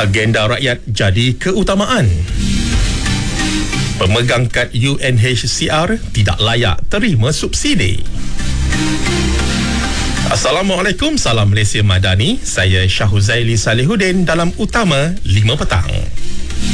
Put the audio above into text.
Agenda rakyat jadi keutamaan. Pemegang kad UNHCR tidak layak terima subsidi. Assalamualaikum, salam Malaysia Madani. Saya Syah Huzaili Salihuddin dalam Utama 5 petang.